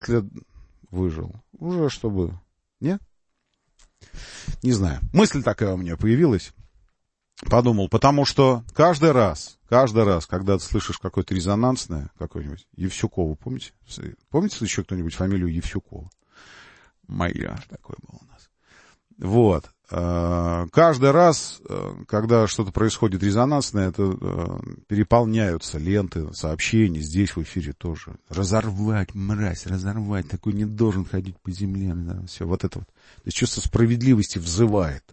лет выжил. Уже чтобы... Нет? Не знаю. Мысль такая у меня появилась. Подумал, потому что каждый раз, когда ты слышишь какое-то резонансное, какое-нибудь, Евсюкова, помните? Помните еще кто-нибудь фамилию Евсюкова? Моя такое было у нас. Вот. Каждый раз, когда что-то происходит резонансное, это переполняются ленты, сообщения, здесь в эфире тоже. Разорвать, мразь, разорвать, такой не должен ходить по земле. Да, все, вот это вот. То есть чувство справедливости взывает.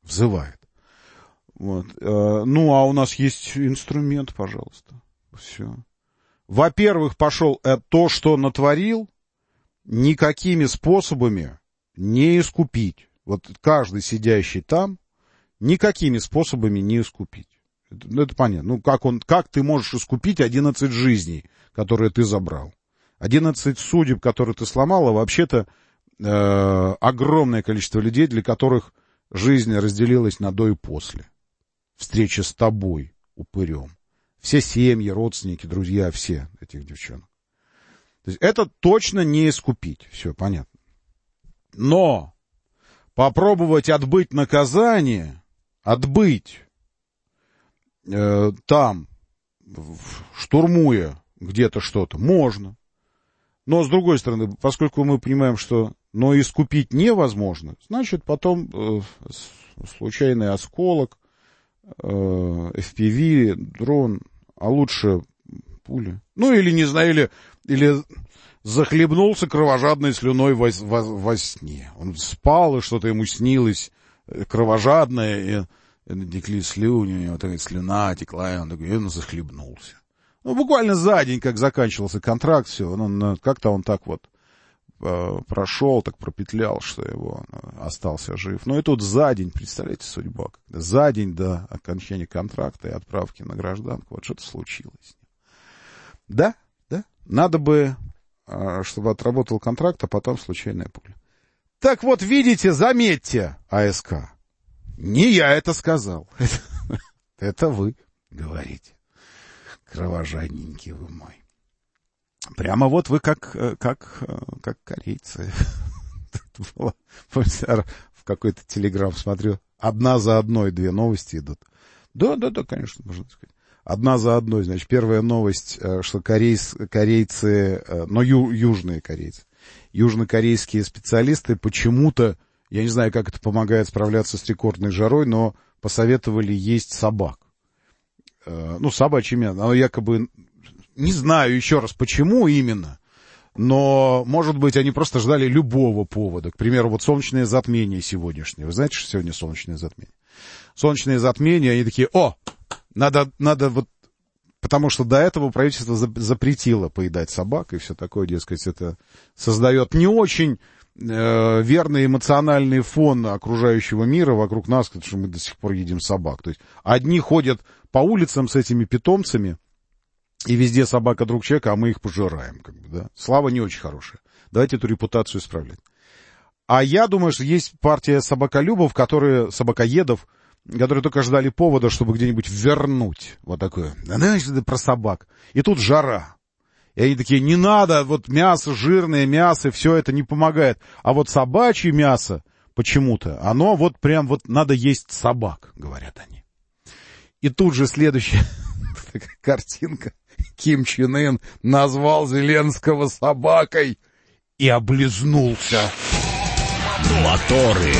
Вот. Ну, а у нас есть инструмент, пожалуйста. Все. Во-первых, пошел то, что натворил, никакими способами не искупить. Вот каждый сидящий там никакими способами не искупить. Это понятно. Ну, как ты можешь искупить 11 жизней, которые ты забрал? 11 судеб, которые ты сломал, а вообще-то огромное количество людей, для которых жизнь разделилась на до и после. Встреча с тобой, упырем. Все семьи, родственники, друзья, все этих девчонок. То есть это точно не искупить. Все, понятно. Но попробовать отбыть наказание, там, штурмуя где-то что-то, можно. Но, с другой стороны, поскольку мы понимаем, что но искупить невозможно, значит, потом случайный осколок, FPV, дрон, а лучше пули. Ну, или, не знаю, или захлебнулся кровожадной слюной во сне. Он спал, и что-то ему снилось кровожадное, и текли слюни, у него такая слюна текла, и он такой, и он захлебнулся. Ну, буквально за день, как заканчивался контракт, все, как-то он так вот прошел, так пропетлял, что его остался жив. Ну и тут за день, представляете, судьба, когда за день до окончания контракта и отправки на гражданку, вот что-то случилось. Да, надо бы, чтобы отработал контракт, а потом случайная пуля. Так вот, видите, заметьте, АСК, не я это сказал, это вы говорите, кровожадненький вы мой. Прямо вот вы как корейцы. В какой-то телеграм смотрю. Одна за одной 2 новости идут. Да, конечно, можно сказать. Одна за одной. Значит, первая новость, что корейцы, но южные корейцы, южнокорейские специалисты почему-то, я не знаю, как это помогает справляться с рекордной жарой, но посоветовали есть собак. Ну, собачье мясо. Оно якобы... Не знаю еще раз, почему именно, но, может быть, они просто ждали любого повода. К примеру, вот солнечное затмение сегодняшнее. Вы знаете, что сегодня солнечное затмение? Солнечное затмение, они такие, надо вот... Потому что до этого правительство запретило поедать собак и все такое, дескать, это создает не очень верный эмоциональный фон окружающего мира вокруг нас, потому что мы до сих пор едим собак. То есть одни ходят по улицам с этими питомцами, и везде собака друг человека, а мы их пожираем. Да? Слава не очень хорошая. Давайте эту репутацию исправлять. А я думаю, что есть партия собаколюбов, собакоедов, которые только ждали повода, чтобы где-нибудь вернуть. Вот такое. Знаешь, это про собак. И тут жара. И они такие, не надо, вот мясо, жирное мясо, все это не помогает. А вот собачье мясо почему-то, оно вот прям вот надо есть собак, говорят они. И тут же следующая картинка. Ким Чен Ын назвал Зеленского собакой и облизнулся. Моторы.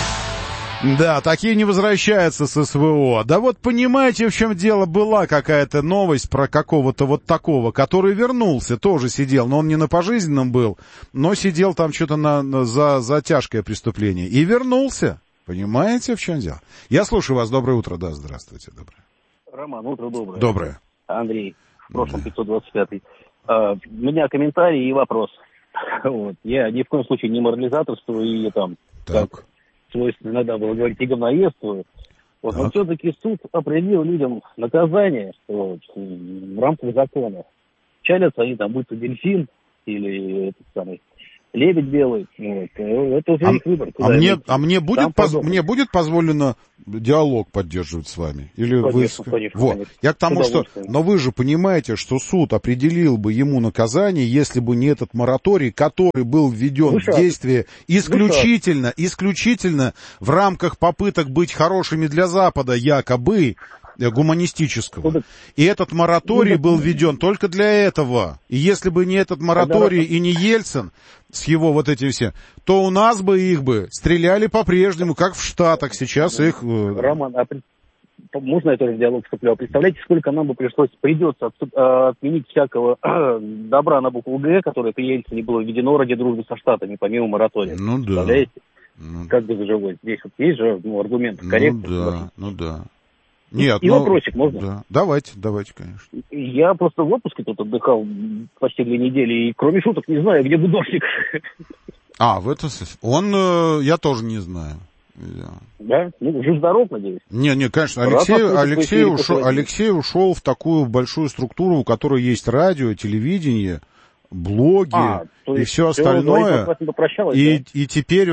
Да, такие не возвращаются с СВО. Да вот понимаете, в чем дело, была какая-то новость про какого-то вот такого, который вернулся, тоже сидел, но он не на пожизненном был, но сидел там что-то за тяжкое преступление. И вернулся. Понимаете, в чем дело? Я слушаю вас. Доброе утро. Да, здравствуйте. Доброе. Роман, утро доброе. Доброе. Андрей, в прошлом 525-й. У меня комментарий и вопрос. Вот. Я ни в коем случае не морализаторствую и там, как свойственно иногда было говорить, и говноедствую. Вот. Но все-таки суд определил людям наказание вот, в рамках закона. Чалятся они там, будь то дельфин или этот самый лебедь белый. Вот. Это уже их выбор. Мне будет позволено диалог поддерживать с вами? Или конечно, вы... конечно, вот. конечно. Я к тому, что... Но вы же понимаете, что суд определил бы ему наказание, если бы не этот мораторий, который был введен в действие исключительно в рамках попыток быть хорошими для Запада, якобы, гуманистического. И этот мораторий был введен только для этого. И если бы не этот мораторий и не Ельцин с его вот этим всем, то у нас бы их бы стреляли по-прежнему, как в Штатах. Сейчас их... Роман, можно я тоже в диалог вступлю? Представляете, сколько нам бы придется отменить всякого добра на букву «Г», которое при Ельцине было введено ради дружбы со Штатами, помимо моратория. Ну да. Представляете? Как бы заживой. Здесь вот есть же аргумент корректный. Ну да. Нет, вопросик можно? Да. Давайте, конечно. Я просто в отпуске тут отдыхал почти 2 недели, и кроме шуток не знаю, где будошник. В этом смысле. Я тоже не знаю. Да? Ну, жив-здоров, надеюсь. Не, конечно. Алексей ушел в такую большую структуру, у которой есть радио, телевидение, блоги и все остальное. И теперь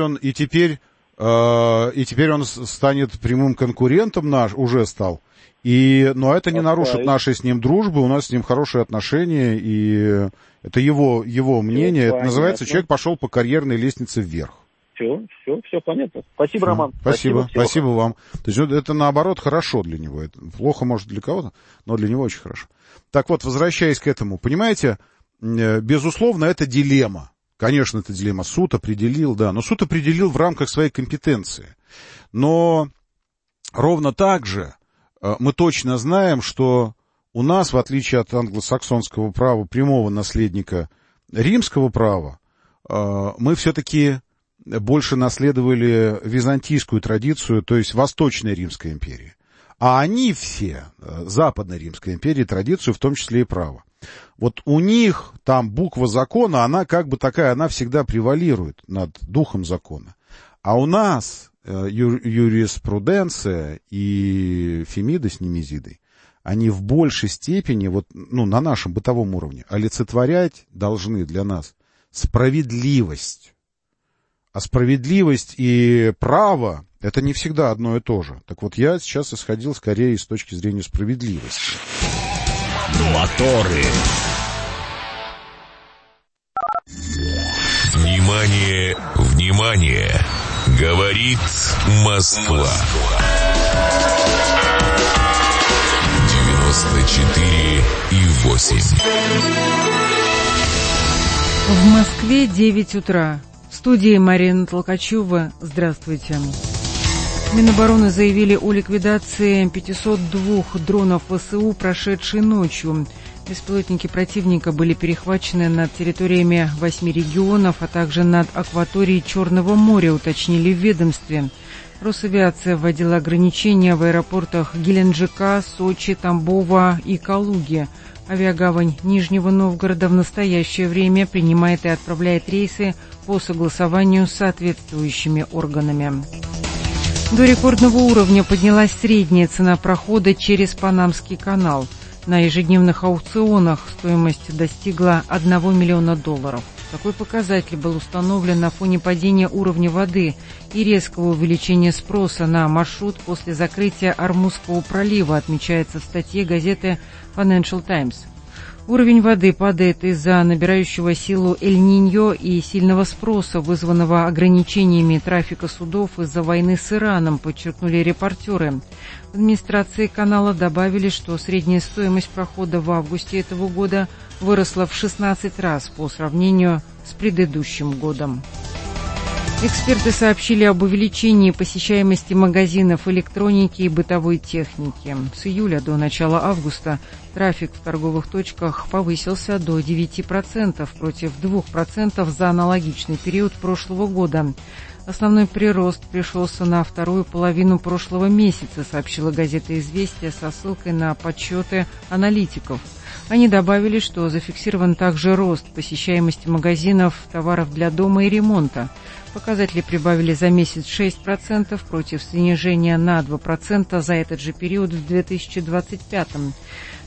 он станет прямым конкурентом уже стал. Но это не нарушит нашей с ним дружбы, у нас с ним хорошие отношения, и это его мнение. Это называется, человек пошел по карьерной лестнице вверх. Все понятно. Спасибо, Роман. Спасибо вам. То есть это, наоборот, хорошо для него. Это плохо, может, для кого-то, но для него очень хорошо. Так вот, возвращаясь к этому, понимаете, безусловно, это дилемма. Конечно, это дилемма. Суд определил, но суд определил в рамках своей компетенции. Но ровно так же мы точно знаем, что у нас, в отличие от англосаксонского права, прямого наследника римского права, мы все-таки больше наследовали византийскую традицию, то есть Восточной Римской империи. А они все, Западной Римской империи, традицию, в том числе и право. Вот у них там буква закона, она как бы такая, она всегда превалирует над духом закона. А у нас юриспруденция и Фемида с Немезидой, они в большей степени, на нашем бытовом уровне, олицетворять должны для нас справедливость. А справедливость и право — это не всегда одно и то же. Так вот, я сейчас исходил скорее с точки зрения справедливости. Моторы. Внимание, внимание! Говорит Москва. 94,8. В Москве 9 утра. В студии Марина Толкачева. Здравствуйте. Минобороны заявили о ликвидации 502 дронов ВСУ, прошедшей ночью. Беспилотники противника были перехвачены над территориями 8 регионов, а также над акваторией Черного моря, уточнили в ведомстве. Росавиация вводила ограничения в аэропортах Геленджика, Сочи, Тамбова и Калуги. Авиагавань Нижнего Новгорода в настоящее время принимает и отправляет рейсы по согласованию с соответствующими органами. До рекордного уровня поднялась средняя цена прохода через Панамский канал. На ежедневных аукционах стоимость достигла $1 миллиона. Такой показатель был установлен на фоне падения уровня воды и резкого увеличения спроса на маршрут после закрытия Ормузского пролива, отмечается в статье газеты Financial Times. Уровень воды падает из-за набирающего силу Эль-Ниньо и сильного спроса, вызванного ограничениями трафика судов из-за войны с Ираном, подчеркнули репортеры. В администрации канала добавили, что средняя стоимость прохода в августе этого года выросла в 16 раз по сравнению с предыдущим годом. Эксперты сообщили об увеличении посещаемости магазинов электроники и бытовой техники. С июля до начала августа трафик в торговых точках повысился до 9% против 2% за аналогичный период прошлого года. Основной прирост пришелся на вторую половину прошлого месяца, сообщила газета «Известия» со ссылкой на подсчеты аналитиков. Они добавили, что зафиксирован также рост посещаемости магазинов товаров для дома и ремонта. Показатели прибавили за месяц 6% против снижения на 2% за этот же период в 2025.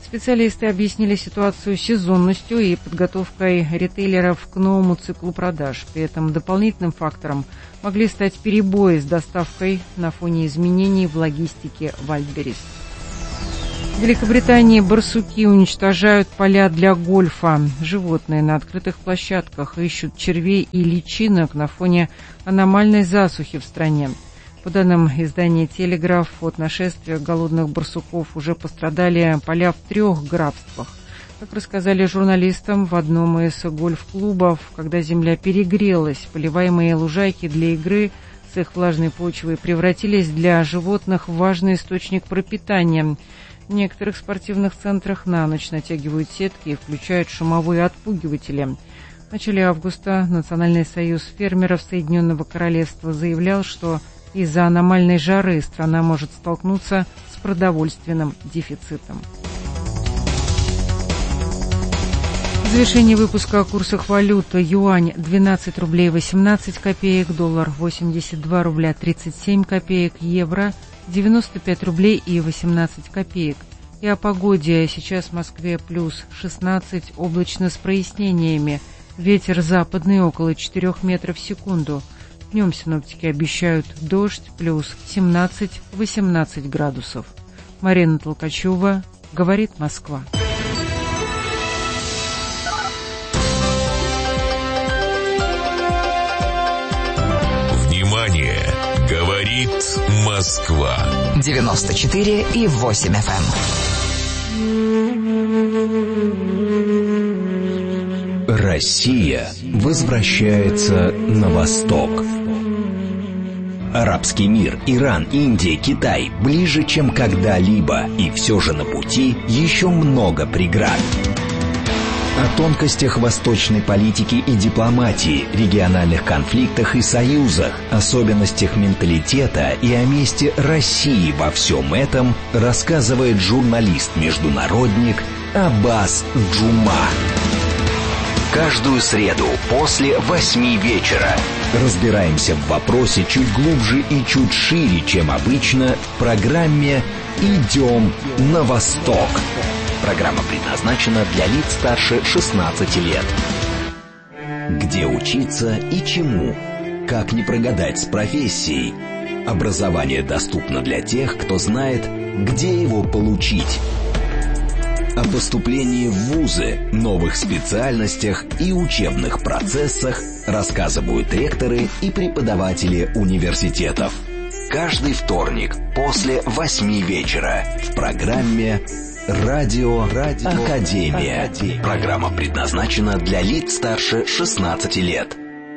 Специалисты объяснили ситуацию сезонностью и подготовкой ритейлеров к новому циклу продаж. При этом дополнительным фактором могли стать перебои с доставкой на фоне изменений в логистике Wildberries. В Великобритании барсуки уничтожают поля для гольфа. Животные на открытых площадках ищут червей и личинок на фоне аномальной засухи в стране. По данным издания «Телеграф», от нашествия голодных барсуков уже пострадали поля в 3 графствах. Как рассказали журналистам, в одном из гольф-клубов, когда земля перегрелась, поливаемые лужайки для игры с их влажной почвой превратились для животных в важный источник пропитания. В некоторых спортивных центрах на ночь натягивают сетки и включают шумовые отпугиватели. В начале августа Национальный союз фермеров Соединенного Королевства заявлял, что из-за аномальной жары страна может столкнуться с продовольственным дефицитом. В завершении выпуска о курсах валют. Юань 12 рублей 18 копеек, доллар 82 рубля 37 копеек, евро 95 рублей и 18 копеек. И о погоде. Сейчас в Москве плюс 16, облачно с прояснениями. Ветер западный около 4 метров в секунду. Днем синоптики обещают дождь, плюс 17-18 градусов. Марина Толкачева, говорит Москва. Внимание! Говорит Москва. 94,8 FM. Россия возвращается на восток. Арабский мир, Иран, Индия, Китай ближе, чем когда-либо, и все же на пути еще много преград. О тонкостях восточной политики и дипломатии, региональных конфликтах и союзах, особенностях менталитета и о месте России во всем этом рассказывает журналист-международник Аббас Джума. Каждую среду после 8 вечера разбираемся в вопросе чуть глубже и чуть шире, чем обычно, в программе «Идем на восток». Программа предназначена для лиц старше 16 лет. Где учиться и чему? Как не прогадать с профессией? Образование доступно для тех, кто знает, где его получить. О поступлении в вузы, новых специальностях и учебных процессах рассказывают ректоры и преподаватели университетов. Каждый вторник после 8 вечера в программе «Радио Академия». Программа предназначена для лиц старше 16 лет.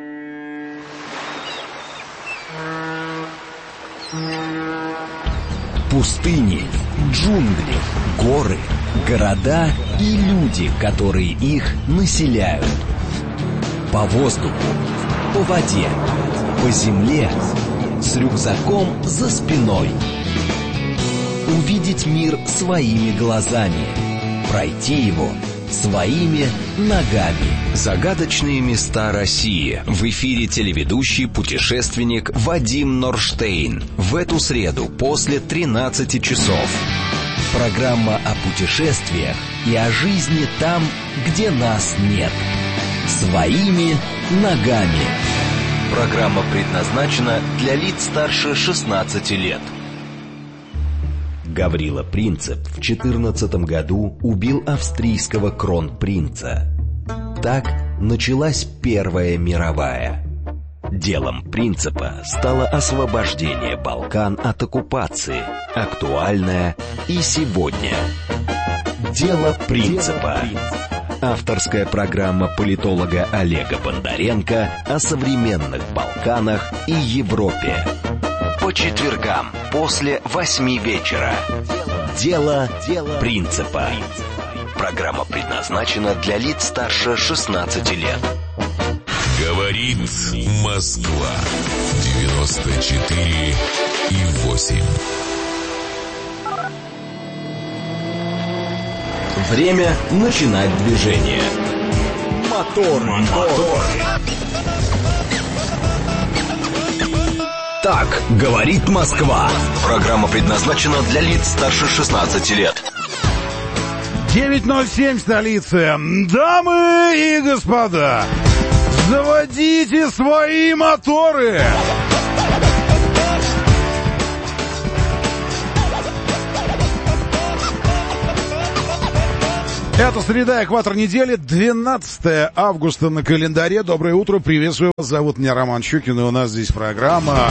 Пустыни, джунгли, горы, города и люди, которые их населяют. По воздуху, по воде, по земле, с рюкзаком за спиной. Увидеть мир своими глазами, пройти его своими ногами. Загадочные места России. В эфире телеведущий путешественник Вадим Норштейн. В эту среду после 13 часов. Программа о путешествиях и о жизни там, где нас нет. Своими ногами. Программа предназначена для лиц старше 16 лет. Гаврила Принцип в 2014 году убил австрийского кронпринца. Так началась Первая мировая. Делом Принципа стало освобождение Балкан от оккупации, актуальное и сегодня. Дело Принципа. Авторская программа политолога Олега Бондаренко о современных Балканах и Европе. По четвергам после 8 вечера. Дело Принципа. Программа предназначена для лиц старше 16 лет. Говорит Москва. 94,8. Время начинать движение. Мотор. Так говорит Москва. Программа предназначена для лиц старше 16 лет. 9:07 столица. Дамы и господа, заводите свои моторы! Это среда, экватор недели, 12 августа на календаре. Доброе утро, приветствую вас. Зовут меня Роман Щукин, и у нас здесь программа.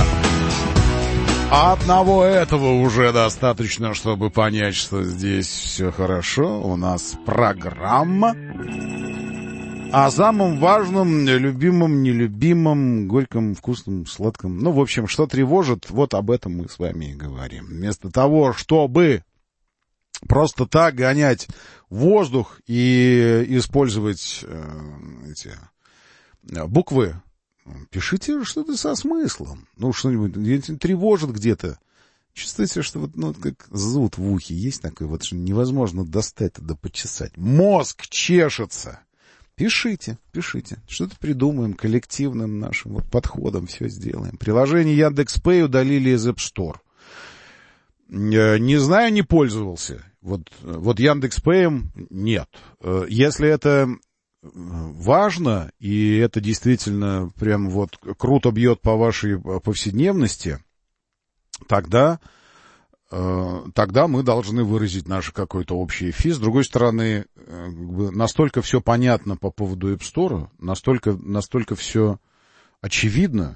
Одного этого уже достаточно, чтобы понять, что здесь все хорошо. У нас программа о самом важном, любимом, нелюбимом, горьком, вкусном, сладком. Ну, в общем, что тревожит, вот об этом мы с вами и говорим. Вместо того, чтобы просто так гонять воздух и использовать эти буквы, пишите что-то со смыслом. Ну, что-нибудь тревожит где-то. Чувствуете, что вот, ну, как зуд в ухе есть такой, вот, что невозможно достать да почесать. Мозг чешется. Пишите. Что-то придумаем коллективным нашим вот подходом, все сделаем. Приложение Яндекс.Пэй удалили из App Store. Не знаю, не пользовался. Вот Яндекс.Пэем нет. Если это важно, и это действительно прям вот круто бьет по вашей повседневности, тогда мы должны выразить наше какое-то общее эфи. С другой стороны, настолько все понятно по поводу App Store, настолько все очевидно,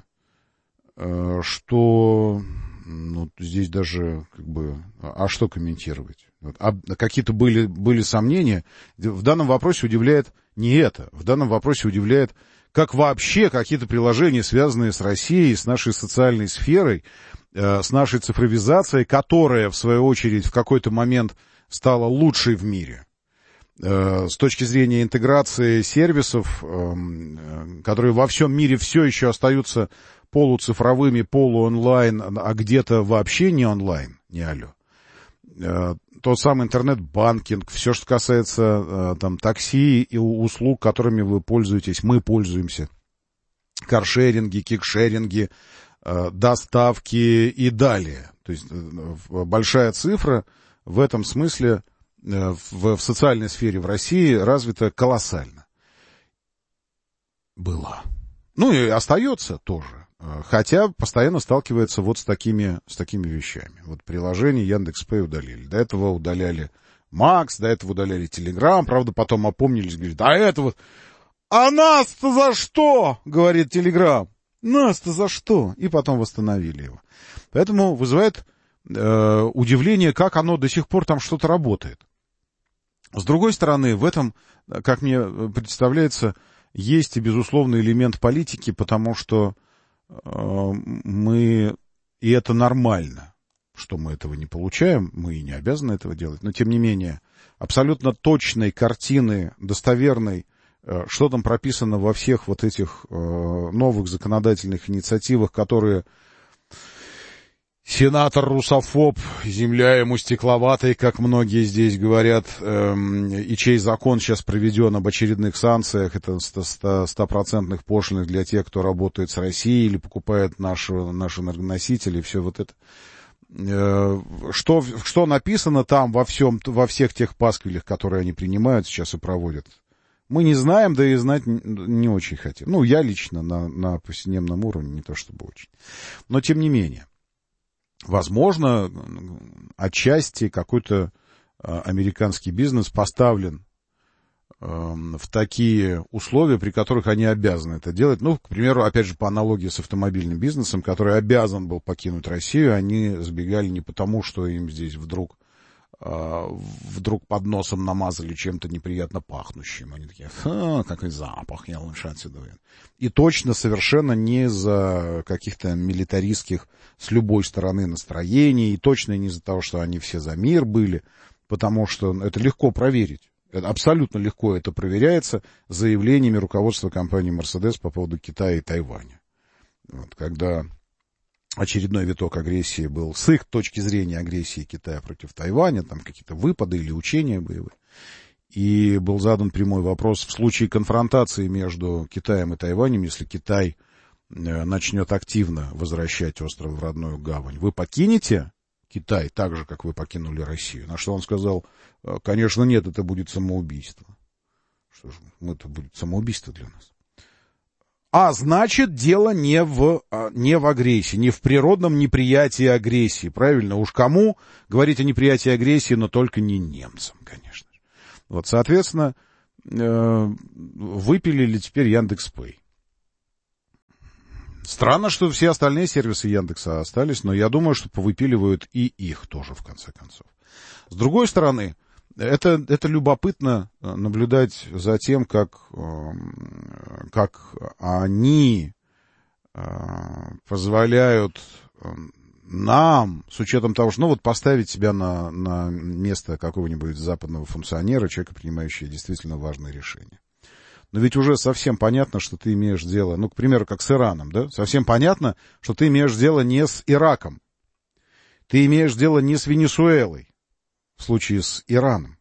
что здесь даже а что комментировать? А какие-то были сомнения. В данном вопросе удивляет не это. В данном вопросе удивляет, как вообще какие-то приложения, связанные с Россией, с нашей социальной сферой, с нашей цифровизацией, которая, в свою очередь, в какой-то момент стала лучшей в мире. С точки зрения интеграции сервисов, которые во всем мире все еще остаются полуцифровыми, полуонлайн, а где-то вообще не онлайн, не алло. Тот самый интернет-банкинг, все, что касается там такси и услуг, которыми вы пользуетесь, мы пользуемся. Каршеринги, кикшеринги, доставки и далее. То есть большая цифра в этом смысле в социальной сфере в России развита колоссально. Была. Ну и остается тоже. Хотя постоянно сталкивается вот с такими вещами. Вот приложение Яндекс.Пэй удалили. До этого удаляли Макс, до этого удаляли Телеграм. Правда, потом опомнились, говорят, а это вот... А нас-то за что? Говорит Телеграм. Нас-то за что? И потом восстановили его. Поэтому вызывает удивление, как оно до сих пор там что-то работает. С другой стороны, в этом, как мне представляется, есть и, безусловно, элемент политики, потому что мы, и это нормально, что мы этого не получаем, мы и не обязаны этого делать, но тем не менее, абсолютно точной картины, достоверной, что там прописано во всех вот этих новых законодательных инициативах, которые сенатор-русофоб, земля ему стекловатой, как многие здесь говорят, и чей закон сейчас проведен об очередных санкциях, это 100% пошлиных для тех, кто работает с Россией или покупает наши энергоносители, все вот это. Что написано там во всех тех пасквилях, которые они принимают сейчас и проводят, мы не знаем, да и знать не очень хотим. Ну, я лично на повседневном уровне не то чтобы очень. Но тем не менее. Возможно, отчасти какой-то американский бизнес поставлен в такие условия, при которых они обязаны это делать. Ну, к примеру, опять же, по аналогии с автомобильным бизнесом, который обязан был покинуть Россию, они сбегали не потому, что им здесь вдруг под носом намазали чем-то неприятно пахнущим. Они такие, какой запах, я лучше отсюда уеду. И точно совершенно не из-за каких-то милитаристских с любой стороны настроений, и точно не из-за того, что они все за мир были, потому что это легко проверить. Абсолютно легко это проверяется заявлениями руководства компании Mercedes по поводу Китая и Тайваня. Вот, когда очередной виток агрессии был, с их точки зрения агрессии Китая против Тайваня, там какие-то выпады или учения боевые, и был задан прямой вопрос, в случае конфронтации между Китаем и Тайванем, если Китай начнет активно возвращать остров в родную гавань, вы покинете Китай, так же, как вы покинули Россию. На что он сказал, конечно, нет, это будет самоубийство. Что же, это будет самоубийство для нас. А значит, дело не в агрессии, не в природном неприятии агрессии. Правильно? Уж кому говорить о неприятии агрессии, но только не немцам, конечно. Вот, соответственно, выпилили теперь Яндекс.Пэй. Странно, что все остальные сервисы Яндекса остались, но я думаю, что повыпиливают и их тоже, в конце концов. С другой стороны, это любопытно наблюдать за тем, как они позволяют нам, с учетом того, что, поставить себя на место какого-нибудь западного функционера, человека, принимающего действительно важные решения. Но ведь уже совсем понятно, что ты имеешь дело, к примеру, как с Ираном, да? Совсем понятно, что ты имеешь дело не с Ираком. Ты имеешь дело не с Венесуэлой, в случае с Ираном.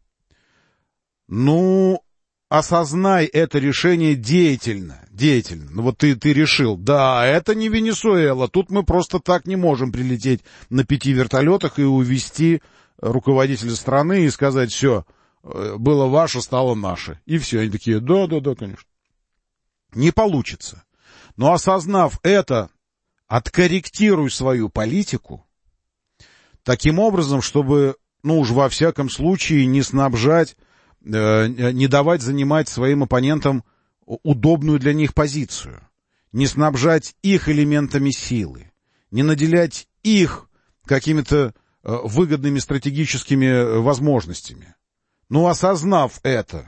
Осознай это решение деятельно. Ты решил, да, это не Венесуэла, тут мы просто так не можем прилететь на 5 вертолетах и увезти руководителя страны и сказать, все, было ваше, стало наше. И все, они такие, да, конечно. Не получится. Но осознав это, откорректируй свою политику таким образом, чтобы, уж во всяком случае не снабжать, не давать занимать своим оппонентам удобную для них позицию, не снабжать их элементами силы, не наделять их какими-то выгодными стратегическими возможностями. Осознав это,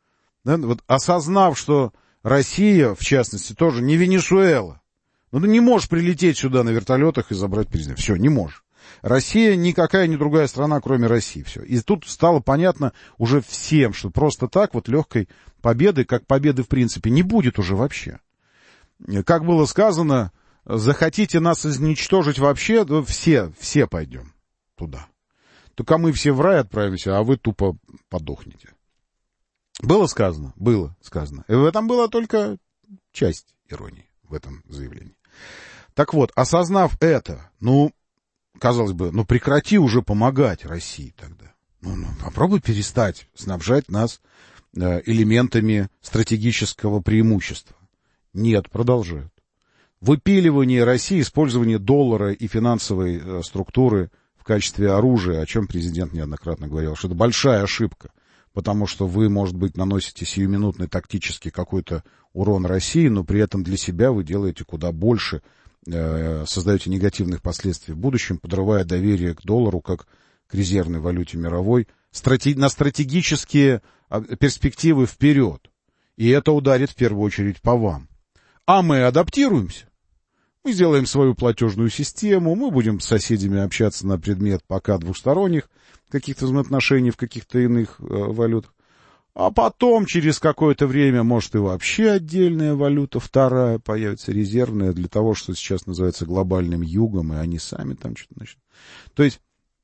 осознав, что Россия, в частности, тоже не Венесуэла, ты не можешь прилететь сюда на вертолетах и забрать президента. Все, не можешь. Россия никакая, ни другая страна, кроме России. Все. И тут стало понятно уже всем, что просто так легкой победы, как победы в принципе, не будет уже вообще. Как было сказано, захотите нас изничтожить вообще, все пойдем туда. Только мы все в рай отправимся, а вы тупо подохнете. Было сказано. И в этом была только часть иронии, в этом заявлении. Так вот, осознав это, казалось бы, прекрати уже помогать России тогда. Попробуй перестать снабжать нас элементами стратегического преимущества. Нет, продолжают. Выпиливание России, использование доллара и финансовой структуры в качестве оружия, о чем президент неоднократно говорил, что это большая ошибка, потому что вы, может быть, наносите сиюминутный тактический какой-то урон России, но при этом для себя вы делаете куда больше, создаете негативных последствий в будущем, подрывая доверие к доллару как к резервной валюте мировой, на стратегические перспективы вперед. И это ударит в первую очередь по вам. А мы адаптируемся. Мы сделаем свою платежную систему, мы будем с соседями общаться на предмет пока двусторонних каких-то взаимоотношений в каких-то иных валютах. А потом, через какое-то время, может и вообще отдельная валюта, вторая появится, резервная, для того, что сейчас называется глобальным югом, и они сами там что-то начнут. То есть,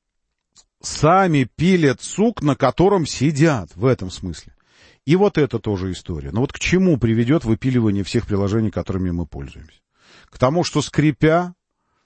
сами пилят сук, на котором сидят, в этом смысле. И вот это тоже история. Но к чему приведет выпиливание всех приложений, которыми мы пользуемся? К тому, что скрипя,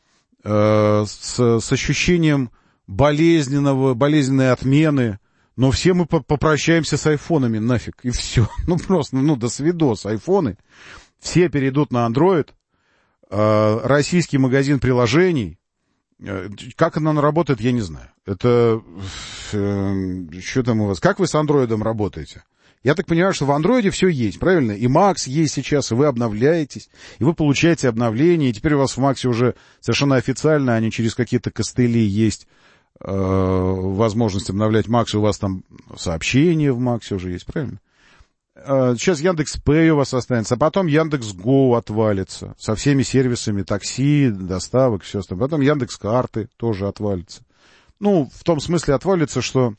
с ощущением болезненной отмены, но все мы попрощаемся с айфонами нафиг, и все. Просто, до свидос, айфоны. Все перейдут на Android. Российский магазин приложений. Как оно работает, я не знаю. Это... Что там у вас? Как вы с Android работаете? Я так понимаю, что в Android все есть, правильно? И Max есть сейчас, и вы обновляетесь, и вы получаете обновления, и теперь у вас в Max уже совершенно официально, а не через какие-то костыли есть возможность обновлять Max, у вас там сообщения в Max уже есть, правильно? Сейчас Яндекс.Пэй у вас останется, а потом Яндекс.Го отвалится со всеми сервисами такси, доставок, все остальное. Потом Яндекс.Карты тоже отвалится. В том смысле отвалится, что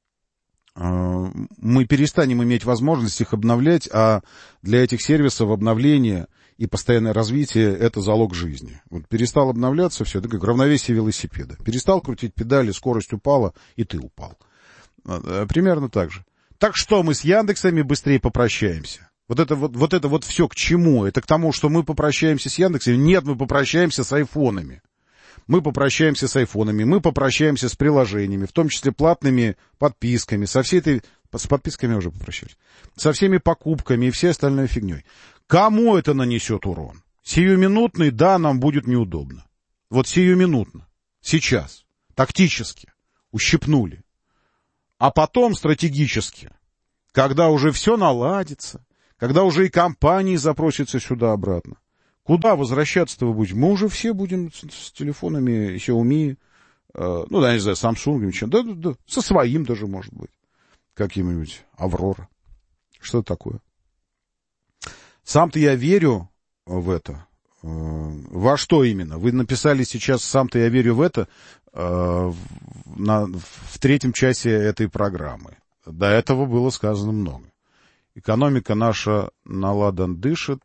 мы перестанем иметь возможность их обновлять, а для этих сервисов обновление и постоянное развитие — это залог жизни. Перестал обновляться, все, это как равновесие велосипеда. Перестал крутить педали, скорость упала, и ты упал. Примерно так же. Так что мы с Яндексами быстрее попрощаемся? Вот это все к чему? Это к тому, что мы попрощаемся с Яндексами? Нет, мы попрощаемся с айфонами. мы попрощаемся с айфонами, мы попрощаемся с приложениями, в том числе платными подписками, с подписками уже попрощались, со всеми покупками и всей остальной фигней. Кому это нанесет урон? Сиюминутный, да, нам будет неудобно. Вот сиюминутно, сейчас, тактически, ущипнули. А потом стратегически, когда уже все наладится, когда уже и компании запросятся сюда обратно. Куда возвращаться-то вы будете? Мы уже все будем с телефонами Xiaomi, я не знаю, Samsung, да, со своим даже, может быть, каким-нибудь Аврора. Что это такое? Сам-то я верю в это. Во что именно? Вы написали сейчас «сам-то я верю в это» в третьем часе этой программы. До этого было сказано много. Экономика наша на ладан дышит,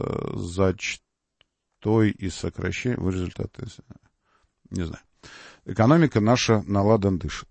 зачтой и сокращение в результате... Не знаю. Экономика наша на ладан дышит.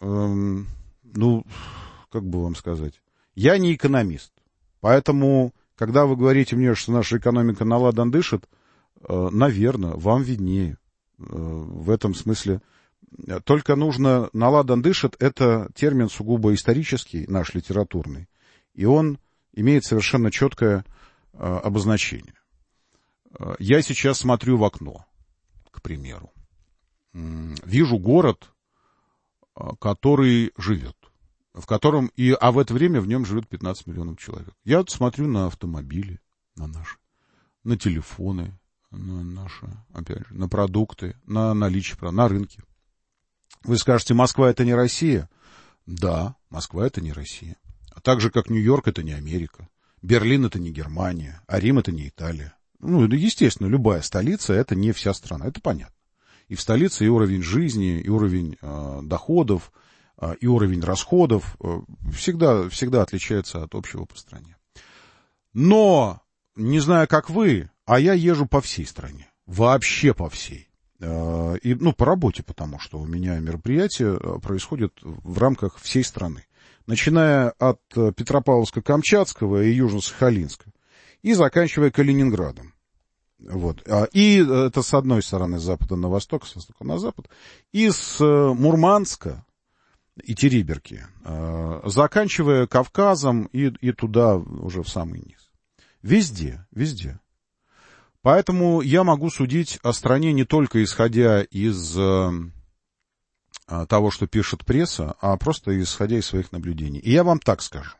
Как бы вам сказать? Я не экономист. Поэтому, когда вы говорите мне, что наша экономика на ладан дышит, наверное, вам виднее. В этом смысле... Только нужно... На ладан дышит — это термин сугубо исторический, наш литературный. И он имеет совершенно четкое обозначение. Я сейчас смотрю в окно, к примеру. Вижу город, который живет, а в это время в нем живет 15 миллионов человек. Я вот смотрю на автомобили, на наши, на телефоны, на наши, опять же, на продукты, на наличие, на рынке. Вы скажете, Москва — это не Россия? Да, Москва — это не Россия. А так же, как Нью-Йорк — это не Америка. Берлин — это не Германия. А Рим — это не Италия. Естественно, любая столица — это не вся страна. Это понятно. И в столице и уровень жизни, и уровень доходов, и уровень расходов всегда отличается от общего по стране. Но, не знаю, как вы, а я езжу по всей стране. Вообще по всей. И, по работе, потому что у меня мероприятия происходят в рамках всей страны. Начиная от Петропавловска-Камчатского и Южно-Сахалинска и заканчивая Калининградом. Вот. И это с одной стороны, с запада на восток, с востока на запад. И с Мурманска и Териберки, заканчивая Кавказом и туда уже в самый низ. Везде, везде. Поэтому я могу судить о стране не только исходя из того, что пишет пресса, а просто исходя из своих наблюдений. И я вам так скажу.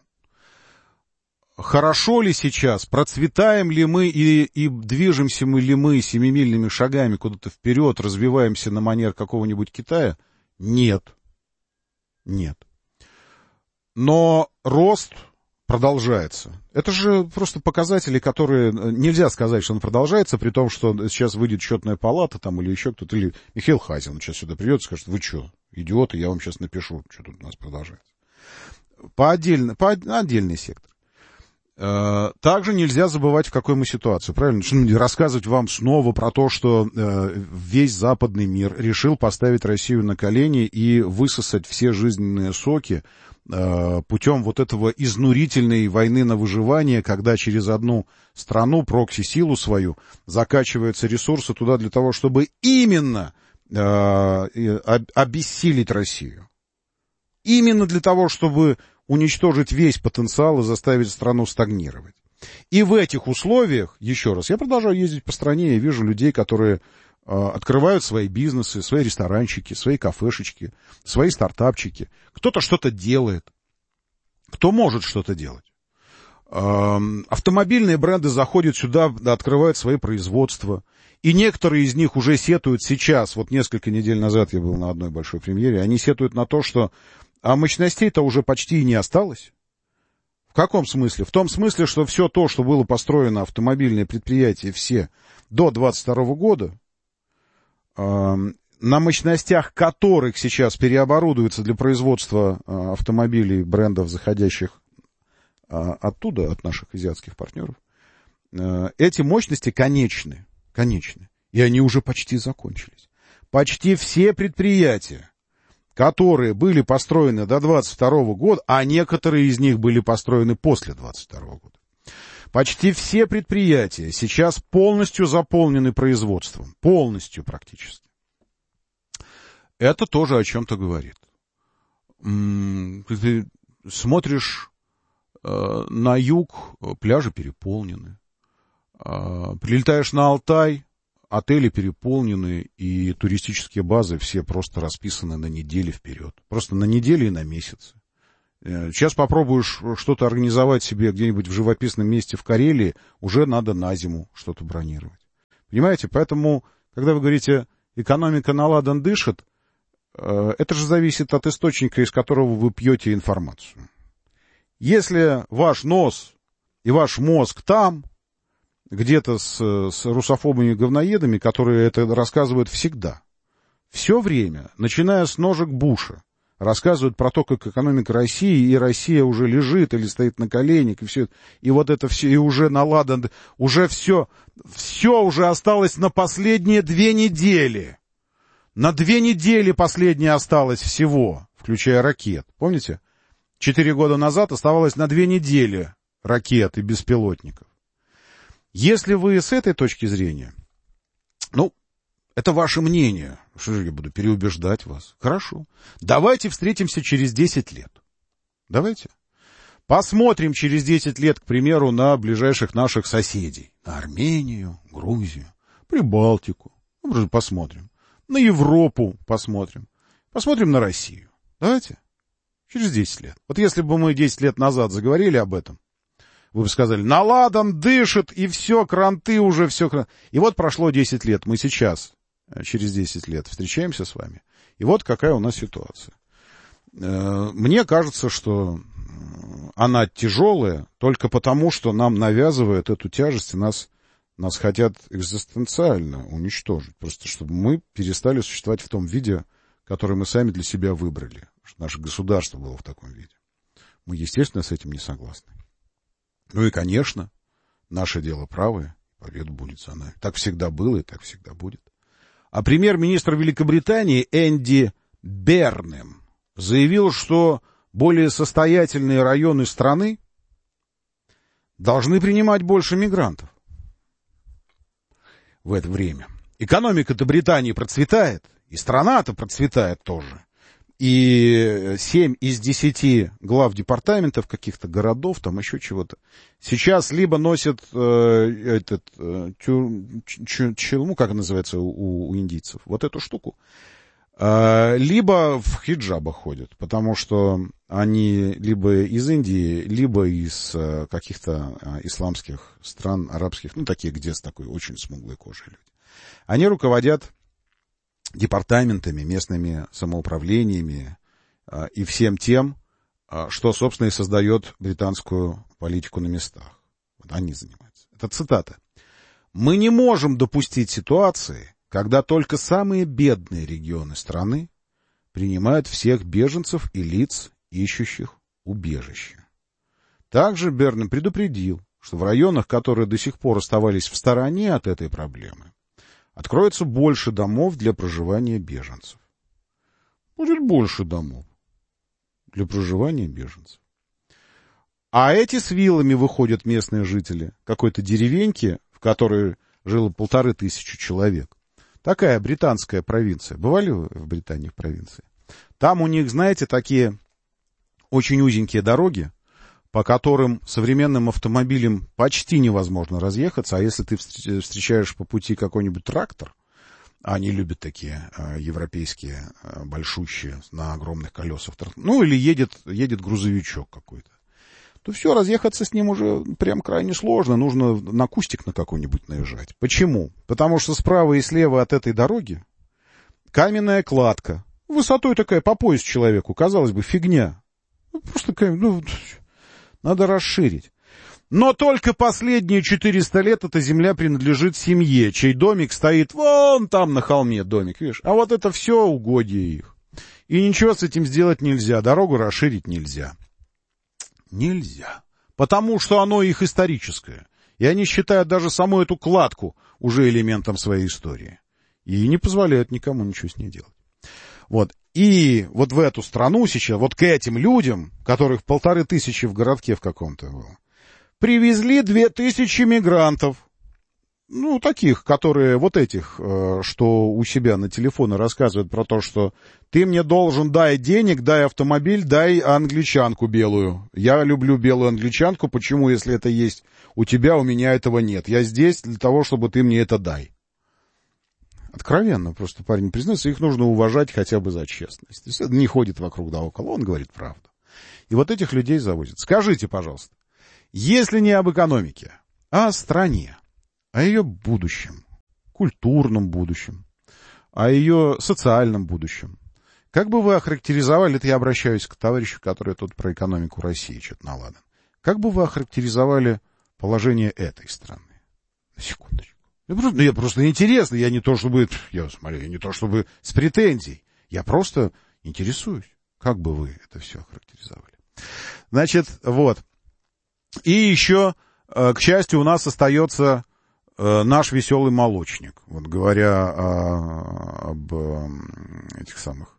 Хорошо ли сейчас, процветаем ли мы и движемся ли мы семимильными шагами куда-то вперед, развиваемся на манер какого-нибудь Китая? Нет. Нет. Но рост продолжается. Это же просто показатели, которые нельзя сказать, что он продолжается, при том, что сейчас выйдет счетная палата там, или еще кто-то, или Михаил Хазин сейчас сюда придет и скажет, вы что, идиоты, я вам сейчас напишу, что тут у нас продолжается. Отдельный сектор. Также нельзя забывать, в какой мы ситуации, правильно? Рассказывать вам снова про то, что весь западный мир решил поставить Россию на колени и высосать все жизненные соки путем вот этого изнурительной войны на выживание, когда через одну страну, прокси-силу свою, закачиваются ресурсы туда для того, чтобы именно обессилить Россию. Именно для того, чтобы уничтожить весь потенциал и заставить страну стагнировать. И в этих условиях, еще раз, я продолжаю ездить по стране и вижу людей, которые открывают свои бизнесы, свои ресторанчики, свои кафешечки, свои стартапчики. Кто-то что-то делает. Кто может что-то делать? Автомобильные бренды заходят сюда, открывают свои производства. И некоторые из них уже сетуют сейчас, вот несколько недель назад я был на одной большой премьере, они сетуют на то, что мощностей-то уже почти и не осталось. В каком смысле? В том смысле, что все то, что было построено, автомобильные предприятия все до 2022 года, на мощностях которых сейчас переоборудуются для производства автомобилей, брендов, заходящих оттуда, от наших азиатских партнеров, эти мощности конечны. И они уже почти закончились. Почти все предприятия, которые были построены до 22 года, а некоторые из них были построены после 22 года. Почти все предприятия сейчас полностью заполнены производством. Полностью практически. это тоже о чем-то говорит. Ты смотришь на юг, пляжи переполнены. Прилетаешь на Алтай, отели переполнены, и туристические базы все просто расписаны на недели вперед. Просто на недели и на месяцы. Сейчас попробуешь что-то организовать себе где-нибудь в живописном месте в Карелии, уже надо на зиму что-то бронировать. Понимаете? Поэтому, когда вы говорите, экономика на ладан дышит, это же зависит от источника, из которого вы пьете информацию. Если ваш нос и ваш мозг там, где-то с русофобами-говноедами, которые это рассказывают всегда, все время, начиная с ножек Буша, рассказывают про то, как экономика России, и Россия уже лежит или стоит на коленях, и все, и вот это все, и уже наладано, уже все уже осталось на последние 2 недели. На 2 недели последнее осталось всего, включая ракет. Помните? 4 года назад оставалось на 2 недели ракет и беспилотников. Если вы с этой точки зрения, это ваше мнение. Что же я буду переубеждать вас? Хорошо. Давайте встретимся через 10 лет. Давайте. Посмотрим через 10 лет, к примеру, на ближайших наших соседей. На Армению, Грузию, Прибалтику. Посмотрим. На Европу посмотрим. Посмотрим на Россию. Давайте. Через 10 лет. Вот если бы мы 10 лет назад заговорили об этом, вы бы сказали, на ладан дышит, и все, кранты уже, все. И вот прошло 10 лет. Мы сейчас, через 10 лет, встречаемся с вами. И вот какая у нас ситуация. Мне кажется, что она тяжелая только потому, что нам навязывают эту тяжесть, и нас хотят экзистенциально уничтожить. Просто чтобы мы перестали существовать в том виде, который мы сами для себя выбрали. Что наше государство было в таком виде. Мы, естественно, с этим не согласны. Ну и, конечно, наше дело правое, победа будет за нами. Так всегда было и так всегда будет. А премьер-министр Великобритании Энди Бернем заявил, что более состоятельные районы страны должны принимать больше мигрантов в это время. Экономика-то Британии процветает, и страна-то процветает тоже. И 7 из 10 глав департаментов каких-то городов, там еще чего-то, сейчас либо носят челму, как называется у индийцев, вот эту штуку, либо в хиджабах ходят, потому что они либо из Индии, либо из каких-то исламских стран, арабских, такие, где с такой очень смуглой кожей люди. Они руководят департаментами, местными самоуправлениями и всем тем, что, собственно, и создает британскую политику на местах. Вот они занимаются. Это цитата. «Мы не можем допустить ситуации, когда только самые бедные регионы страны принимают всех беженцев и лиц, ищущих убежище». Также Бернем предупредил, что в районах, которые до сих пор оставались в стороне от этой проблемы, откроется больше домов для проживания беженцев. Будет больше домов для проживания беженцев. А эти с вилами выходят местные жители какой-то деревеньки, в которой жило 1500 человек. Такая британская провинция. Бывали вы в Британии в провинции? Там у них, знаете, такие очень узенькие дороги, по которым современным автомобилем почти невозможно разъехаться, а если ты встречаешь по пути какой-нибудь трактор, а они любят такие европейские, большущие, на огромных колесах, или едет грузовичок какой-то, то все, разъехаться с ним уже прям крайне сложно, нужно на кустик на какой-нибудь наезжать. Почему? Потому что справа и слева от этой дороги каменная кладка, высотой такая по пояс человеку, казалось бы, фигня. Просто надо расширить. Но только последние 400 лет эта земля принадлежит семье, чей домик стоит вон там на холме, домик, видишь? А вот это все угодья их. И ничего с этим сделать нельзя, дорогу расширить нельзя. Нельзя. Потому что оно их историческое. И они считают даже саму эту кладку уже элементом своей истории. И не позволяют никому ничего с ней делать. Вот. И вот в эту страну сейчас, вот к этим людям, которых 1500 в городке в каком-то было, привезли 2000 мигрантов. ну, таких, которые, вот этих, что у себя на телефоне рассказывают про то, что ты мне должен, дай денег, дай автомобиль, дай англичанку белую. Я люблю белую англичанку, почему, если это есть у тебя, у меня этого нет. Я здесь для того, чтобы ты мне это дай. Откровенно, просто парень признается, их нужно уважать хотя бы за честность. То есть это не ходит вокруг да около, он говорит правду. И вот этих людей завозят. Скажите, пожалуйста, если не об экономике, а о стране, о ее будущем, культурном будущем, о ее социальном будущем. Как бы вы охарактеризовали, это я обращаюсь к товарищу, который тут про экономику России что-то наладан. Как бы вы охарактеризовали положение этой страны? На секундочку. Мне просто интересно, я не то чтобы с претензией, я просто интересуюсь, как бы вы это все охарактеризовали. Значит, вот. И еще, к счастью, у нас остается наш веселый молочник, вот говоря об этих самых,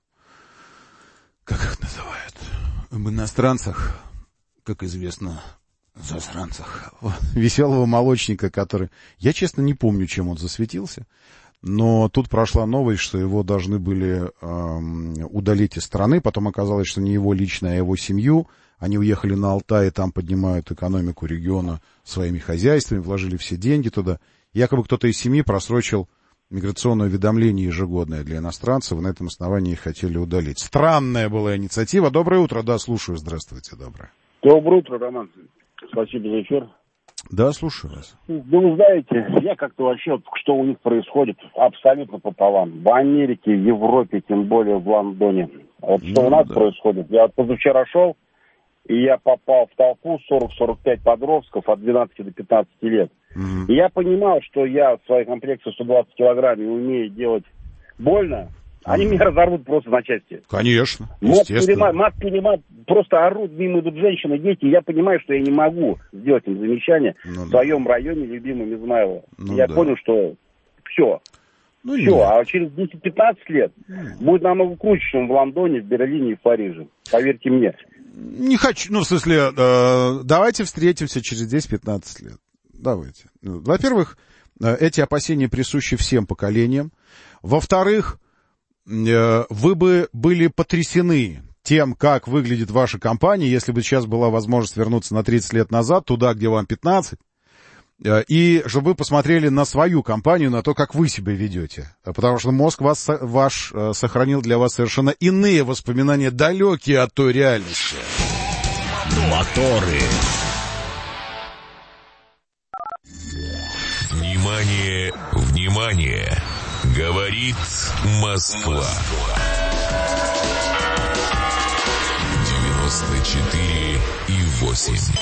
как их называют, об иностранцах, как известно, засранцах. Вот, веселого молочника, который, я честно не помню, чем он засветился, но тут прошла новость, что его должны были удалить из страны, потом оказалось, что не его лично, а его семью. Они уехали на Алтай, и там поднимают экономику региона своими хозяйствами, вложили все деньги туда. Якобы кто-то из семьи просрочил миграционное уведомление ежегодное для иностранцев, и на этом основании их хотели удалить. Странная была инициатива. Доброе утро, да, слушаю, здравствуйте, доброе. Доброе утро, Роман. Спасибо за эфир. Да, слушаю вас. Ну, вы знаете, я как-то вообще, что у них происходит, абсолютно пополам. В Америке, в Европе, тем более в Лондоне. Вот что у нас происходит. Я позавчера шел, и я попал в толпу 40-45 подростков от 12 до 15 лет. И я понимал, что я в своей комплекции 120 килограмм и умею делать больно. Они меня разорвут просто на части. Конечно, естественно. Мат перемат, просто орут, мимо идут женщины, дети. Я понимаю, что я не могу сделать им замечание в своем районе, любимом Измайлово. Я понял, что все. А через 10-15 лет будет намного круче, чем в Лондоне, в Берлине и в Париже. Поверьте мне. Не хочу, в смысле, давайте встретимся через 10-15 лет. Давайте. Во-первых, эти опасения присущи всем поколениям. Во-вторых, вы бы были потрясены тем, как выглядит ваша компания, если бы сейчас была возможность вернуться на 30 лет назад, туда, где вам 15, и чтобы вы посмотрели на свою компанию, на то, как вы себя ведете. Потому что мозг ваш сохранил для вас совершенно иные воспоминания, далекие от той реальности. Моторы. Внимание, внимание! Говорит Москва. 94,8.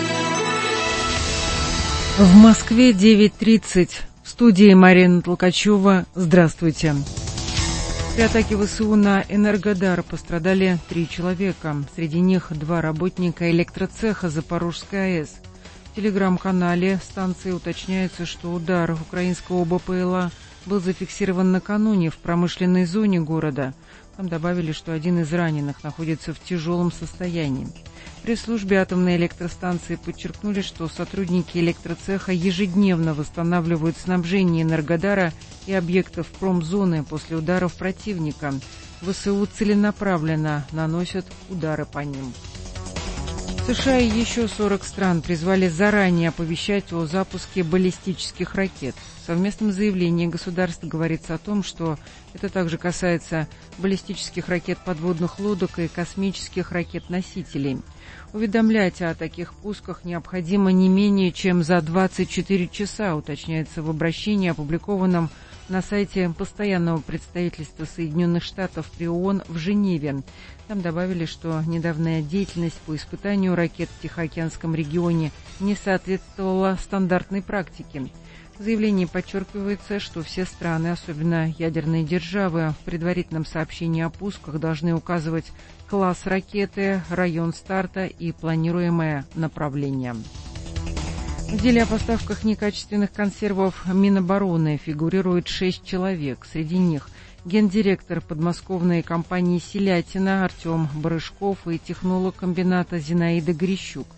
В Москве 9:30. В студии Марина Толкачева. Здравствуйте. При атаке ВСУ на Энергодар пострадали 3 человека. Среди них 2 работника электроцеха Запорожской АЭС. В телеграм-канале станции уточняется, что удар украинского БПЛА был зафиксирован накануне в промышленной зоне города. Там добавили, что один из раненых находится в тяжелом состоянии. В пресс-службе атомной электростанции подчеркнули, что сотрудники электроцеха ежедневно восстанавливают снабжение Энергодара и объектов промзоны после ударов противника. ВСУ целенаправленно наносят удары по ним. США и еще 40 стран призвали заранее оповещать о запуске баллистических ракет. В совместном заявлении государств говорится о том, что это также касается баллистических ракет подводных лодок и космических ракет-носителей. Уведомлять о таких пусках необходимо не менее чем за 24 часа, уточняется в обращении, опубликованном на сайте постоянного представительства Соединенных Штатов при ООН в Женеве. Там добавили, что недавняя деятельность по испытанию ракет в Тихоокеанском регионе не соответствовала стандартной практике. В заявлении подчеркивается, что все страны, особенно ядерные державы, в предварительном сообщении о пусках должны указывать класс ракеты, район старта и планируемое направление. В деле о поставках некачественных консервов Минобороны фигурирует 6 человек. Среди них гендиректор подмосковной компании «Селятина» Артем Барышков и технолог комбината Зинаида Грищук.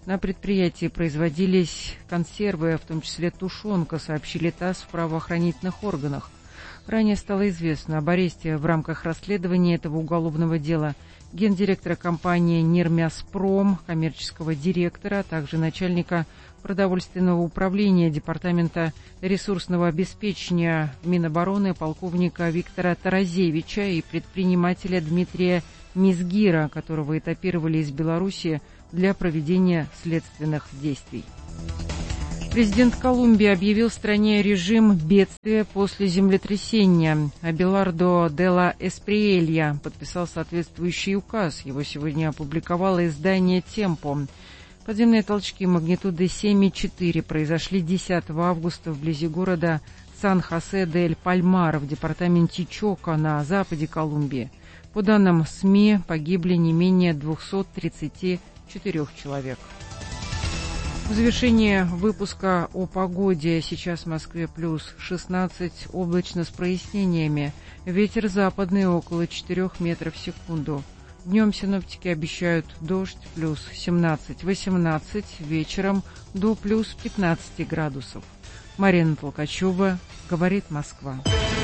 На предприятии производились консервы, в том числе тушенка, сообщили ТАСС в правоохранительных органах. Ранее стало известно об аресте в рамках расследования этого уголовного дела гендиректора компании «Нирмяспром», коммерческого директора, а также начальника продовольственного управления Департамента ресурсного обеспечения Минобороны полковника Виктора Таразевича и предпринимателя Дмитрия Мизгира, которого этапировали из Беларуси для проведения следственных действий. Президент Колумбии объявил в стране режим бедствия после землетрясения. Абелардо де ла Эсприелья подписал соответствующий указ. Его сегодня опубликовало издание «Темпо». Подземные толчки магнитудой 7,4 произошли 10 августа вблизи города Сан-Хосе-дель-Пальмар в департаменте Чоко на западе Колумбии. По данным СМИ, погибли не менее 234 человек. В завершение выпуска о погоде. Сейчас в Москве плюс 16, облачно с прояснениями. Ветер западный около 4 метров в секунду. Днем синоптики обещают дождь плюс 17-18, вечером до плюс 15 градусов. Марина Толкачева, говорит Москва.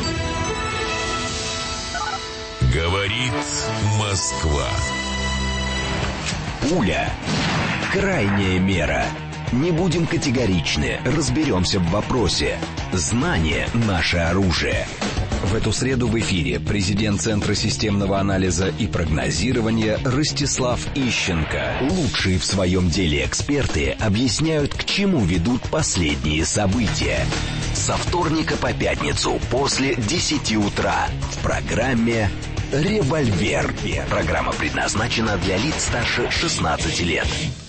Говорит Москва. Пуля. Крайняя мера. Не будем категоричны, разберемся в вопросе. Знание – наше оружие. В эту среду в эфире президент Центра системного анализа и прогнозирования Ростислав Ищенко. Лучшие в своем деле эксперты объясняют, к чему ведут последние события. Со вторника по пятницу после 10 утра в программе «Револьвер». Программа предназначена для лиц старше 16 лет.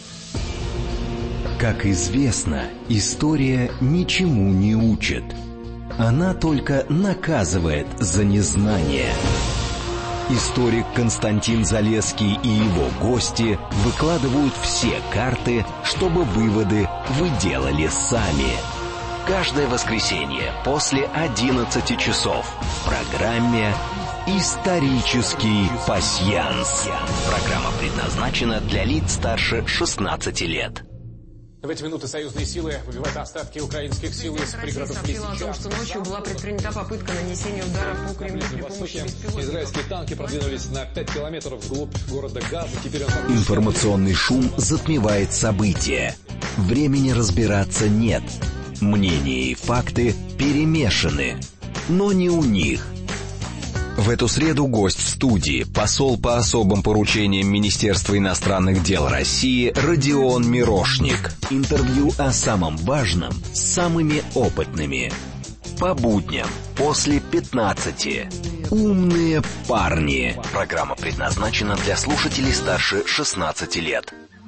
Как известно, история ничему не учит. Она только наказывает за незнание. Историк Константин Залесский и его гости выкладывают все карты, чтобы выводы вы делали сами. Каждое воскресенье после 11 часов в программе «Исторический пасьянс». Программа предназначена для лиц старше 16 лет. В эти минуты союзные силы выбивают остатки украинских сил из пригородов Лисичанска. Россия сообщила о том, что ночью была предпринята попытка нанесения ударов по Кремлю при помощи беспилотников. Израильские танки продвинулись на 5 километров вглубь города Газа. Теперь Информационный шум затмевает события. Времени разбираться нет. Мнения и факты перемешаны. Но не у них. В эту среду гость в студии, посол по особым поручениям Министерства иностранных дел России Родион Мирошник. Интервью о самом важном с самыми опытными. По будням после 15. Умные парни. Программа предназначена для слушателей старше 16 лет.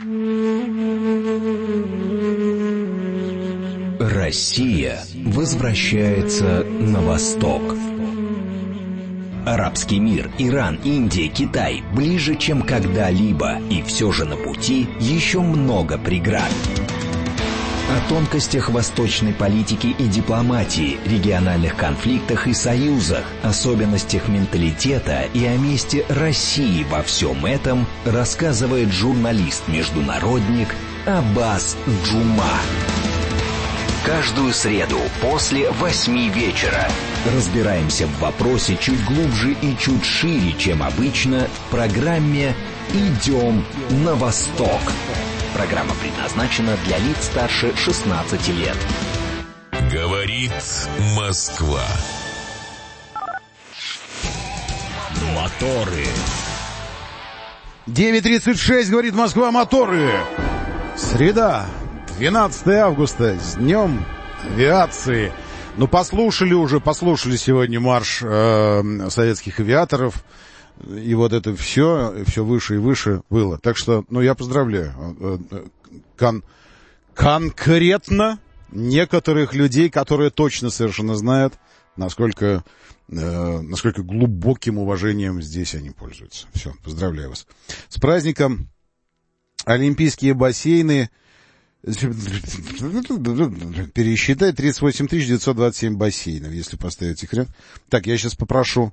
Россия возвращается на восток. Арабский мир, Иран, Индия, Китай ближе, чем когда-либо, и все же на пути еще много преград. О тонкостях восточной политики и дипломатии, региональных конфликтах и союзах, особенностях менталитета и о месте России во всем этом рассказывает журналист-международник Аббас Джума. Каждую среду после 8 вечера разбираемся в вопросе чуть глубже и чуть шире, чем обычно, в программе «Идем на восток». Программа предназначена для лиц старше 16 лет. Говорит Москва. Моторы. 9:36, говорит Москва, моторы. Среда, 12 августа, с днем авиации. Ну, послушали сегодня марш советских авиаторов. И вот это все выше и выше было. Так что, я поздравляю конкретно некоторых людей, которые точно совершенно знают, насколько глубоким уважением здесь они пользуются. Все, поздравляю вас. С праздником. Олимпийские бассейны. Пересчитай, 38 927 бассейнов, если поставить их рядом. Так, я сейчас попрошу,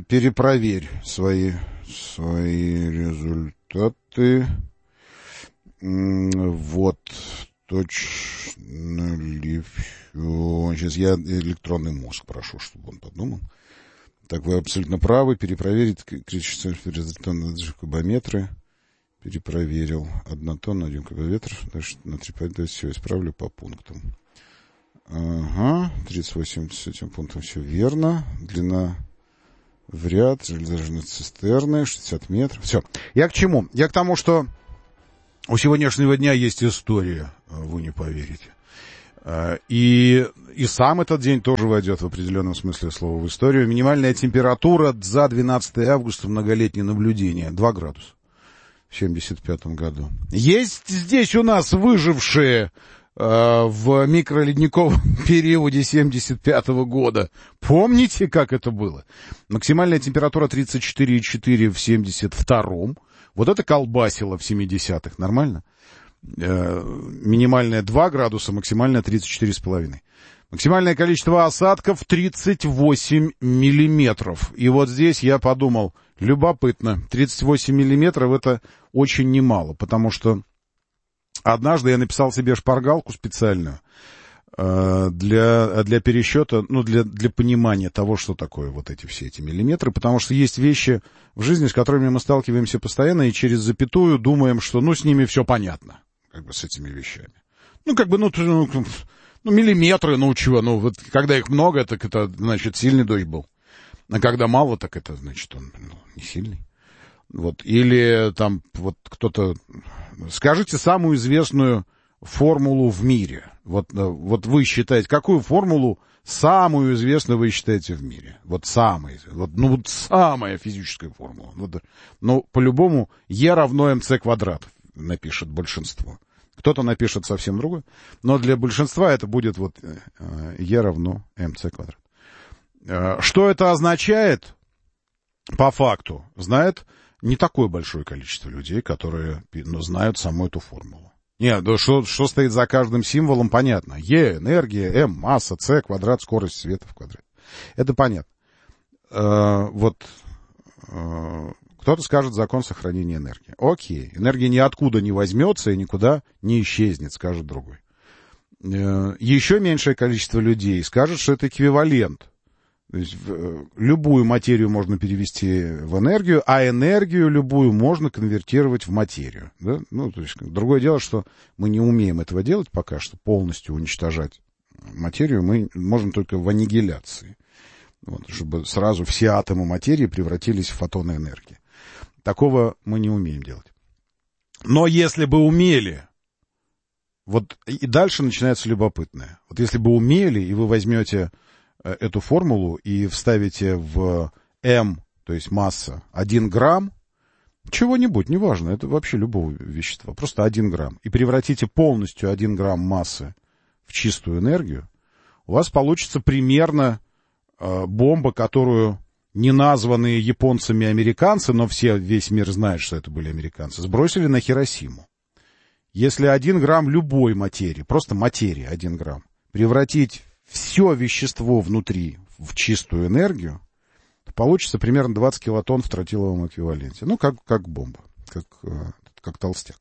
перепроверь свои результаты. Вот, точно ли все? Сейчас я электронный мозг прошу, чтобы он подумал. Так, вы абсолютно правы. Перепроверить критические кубометры. Перепроверил. 1 тонна, 1 кубометр. Значит, на 3 пойдет. Все, исправлю по пунктам. Ага. 38 с этим пунктом все верно. Длина в ряд. Железнодорожные цистерны. 60 метров. Все. Я к чему? Я к тому, что у сегодняшнего дня есть история. Вы не поверите. И сам этот день тоже войдет в определенном смысле слова в историю. Минимальная температура за 12 августа, многолетнее наблюдение, 2 градуса в 1975 году. Есть здесь у нас выжившие в микроледниковом периоде 1975 года. Помните, как это было? Максимальная температура 34,4 в 1972. Вот это колбасило в 70-х. Нормально? Минимальная 2 градуса, максимальная 34,5. Максимальное количество осадков 38 миллиметров. И вот здесь я подумал, любопытно, 38 миллиметров это очень немало, потому что однажды я написал себе шпаргалку специальную для пересчета, ну, для понимания того, что такое вот все эти миллиметры, потому что есть вещи в жизни, с которыми мы сталкиваемся постоянно, и через запятую думаем, что, с ними все понятно, как бы с этими вещами. Миллиметры, чего, вот когда их много, так это, значит, сильный дождь был. А когда мало, так это, значит, он не сильный. Вот, или там, вот кто-то... Скажите самую известную формулу в мире. Вот вы считаете, какую формулу самую известную вы считаете в мире? Вот самая физическая формула. По-любому Е равно МЦ квадрат, напишет большинство. Кто-то напишет совсем другое, но для большинства это будет Е равно МЦ квадрат. Что это означает? По факту знает не такое большое количество людей, которые знают саму эту формулу. Нет, что стоит за каждым символом, понятно. Е — энергия, М — масса, С — квадрат, скорость света в квадрате. Это понятно. Кто-то скажет закон сохранения энергии. Окей, энергия ниоткуда не возьмется и никуда не исчезнет, скажет другой. Еще меньшее количество людей скажет, что это эквивалент. То есть любую материю можно перевести в энергию, а энергию любую можно конвертировать в материю. Да? То есть другое дело, что мы не умеем этого делать пока что, полностью уничтожать материю мы можем только в аннигиляции. Чтобы сразу все атомы материи превратились в фотоны энергии. Такого мы не умеем делать. Но если бы умели, и дальше начинается любопытное. Если бы умели, и вы возьмете эту формулу и вставите в М, то есть масса, 1 грамм, чего-нибудь, неважно, это вообще любого вещества, просто 1 грамм, и превратите полностью 1 грамм массы в чистую энергию, у вас получится примерно бомба, которую неназванные японцами американцы, но весь мир знает, что это были американцы, сбросили на Хиросиму. Если 1 грамм любой материи, просто материи 1 грамм, превратить все вещество внутри в чистую энергию, то получится примерно 20 килотонн в тротиловом эквиваленте. Как бомба, как толстяк.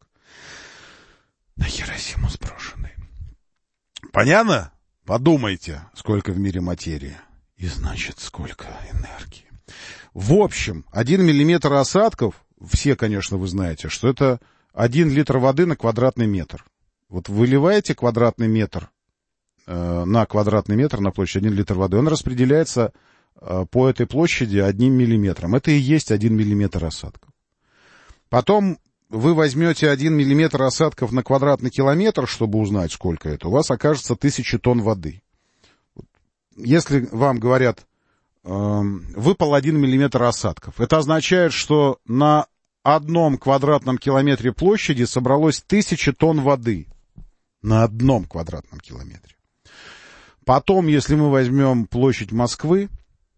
На Хиросиму сброшенный. Понятно? Подумайте, сколько в мире материи. И значит, сколько энергии. В общем, 1 миллиметр осадков, все, конечно, вы знаете, что это 1 литр воды на квадратный метр. Выливаете квадратный метр на квадратный метр на площадь 1 литр воды, он распределяется по этой площади 1 миллиметром. Это и есть 1 миллиметр осадков. Потом вы возьмете 1 миллиметр осадков на квадратный километр, чтобы узнать, сколько это, у вас окажется 1000 тонн воды. Если вам говорят, выпал 1 миллиметр осадков, это означает, что на 1 квадратном километре площади собралось 1000 тонн воды. На 1 квадратном километре. Потом, если мы возьмем площадь Москвы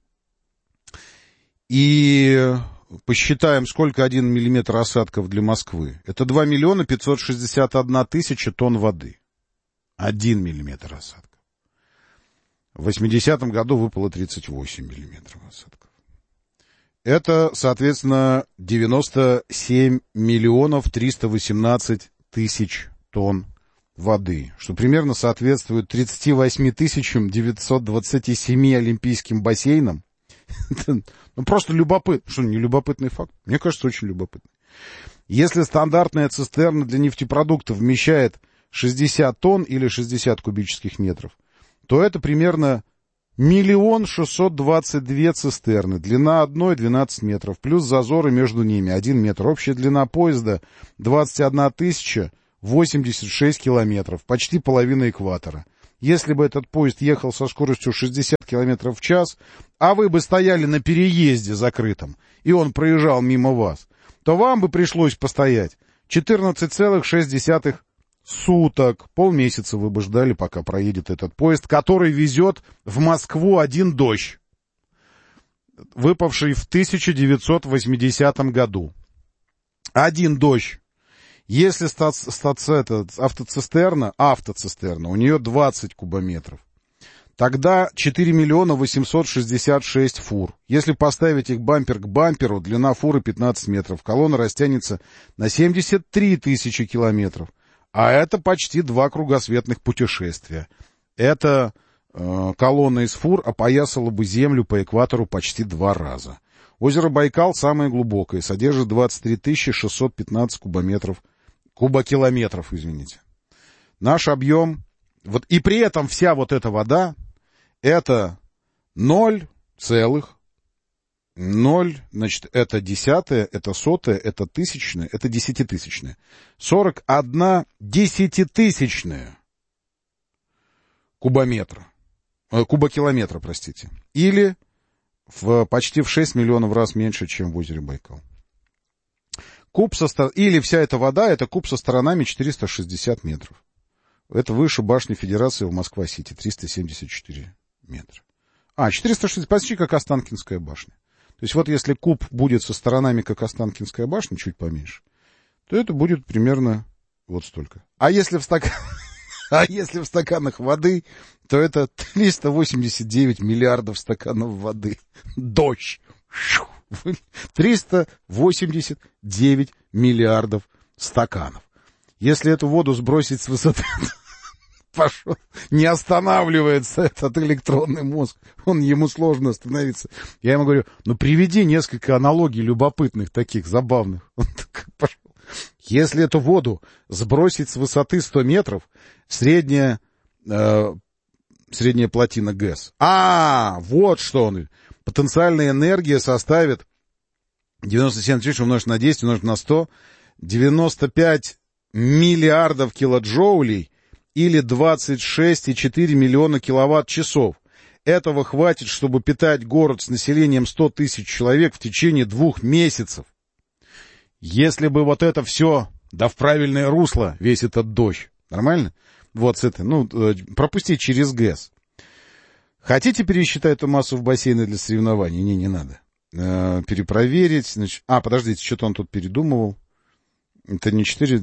и посчитаем, сколько 1 миллиметр осадков для Москвы, это 2 миллиона 561 тысяча тонн воды. 1 миллиметр осадков. В 80-м году выпало 38 миллиметров осадков. Это, соответственно, 97 миллионов 318 тысяч тонн воды, что примерно соответствует 38 927 олимпийским бассейнам. Ну, просто любопытно. Что, не любопытный факт? Мне кажется, очень любопытный. Если стандартная цистерна для нефтепродуктов вмещает 60 тонн или 60 кубических метров, то это примерно 1 622 цистерны. Длина одной 12 метров, плюс зазоры между ними 1 метр. Общая длина поезда 21 086 километров, почти половина экватора. Если бы этот поезд ехал со скоростью 60 километров в час, а вы бы стояли на переезде закрытом, и он проезжал мимо вас, то вам бы пришлось постоять 14,6 суток. Полмесяца вы бы ждали, пока проедет этот поезд, который везет в Москву один дождь, выпавший в 1980 году. Один дождь. Если автоцистерна, у нее 20 кубометров, тогда 4 866 фур. Если поставить их бампер к бамперу, длина фуры 15 метров, колонна растянется на 73 тысячи километров. А это почти 2 кругосветных путешествия. Эта колонна из фур опоясала бы Землю по экватору почти 2 раза. Озеро Байкал самое глубокое, содержит 23 615 кубокилометров, извините. Наш объем, вот, и при этом вся вот эта вода, это 0, значит, это десятое, это сотое, это тысячное, это десятитысячное. 41 десятитысячная кубокилометра, простите. Или почти в 6 миллионов раз меньше, чем в озере Байкал. Или вся эта вода, это куб со сторонами 460 метров. Это выше башни Федерации в Москва-Сити, 374 метра. 460, почти как Останкинская башня. То есть вот если куб будет со сторонами, как Останкинская башня, чуть поменьше, то это будет примерно вот столько. А если в стаканах воды, то это 389 миллиардов стаканов воды. Дождь. 389 миллиардов стаканов. Если эту воду сбросить с высоты, пошел, не останавливается этот электронный мозг, ему сложно остановиться. Я ему говорю, приведи несколько аналогий любопытных, таких забавных. Он так пошел. Если эту воду сбросить с высоты 100 метров, средняя плотина ГЭС. Вот что он. Потенциальная энергия составит 97 тысяч умножить на 10 умножить на 100, 95 миллиардов килоджоулей или 26,4 миллиона киловатт-часов. Этого хватит, чтобы питать город с населением 100 тысяч человек в течение 2 месяцев. Если бы вот это все, в правильное русло, весь этот дождь, нормально? Вот с этой, пропустить через ГЭС. Хотите пересчитать эту массу в бассейны для соревнований? Не надо. Перепроверить. Значит, подождите, что-то он тут передумывал. Это не 4...